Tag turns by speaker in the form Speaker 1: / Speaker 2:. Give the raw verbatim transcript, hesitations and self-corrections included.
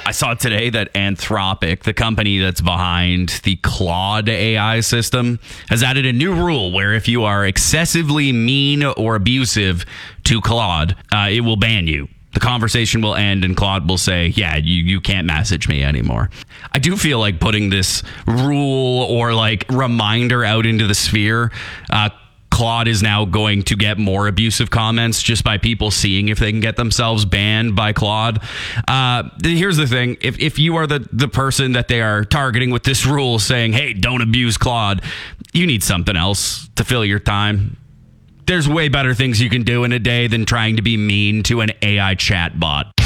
Speaker 1: I saw today that Anthropic, the company that's behind the Claude A I system, has added a new rule where if you are excessively mean or abusive to Claude, uh, it will ban you. The conversation will end and Claude will say, yeah, you, you can't message me anymore. I do feel like putting this rule or like reminder out into the sphere, uh, Claude is now going to get more abusive comments just by people seeing if they can get themselves banned by Claude. Uh, here's the thing. If, if you are the, the person that they are targeting with this rule saying, hey, don't abuse Claude, you need something else to fill your time. There's way better things you can do in a day than trying to be mean to an A I chat bot.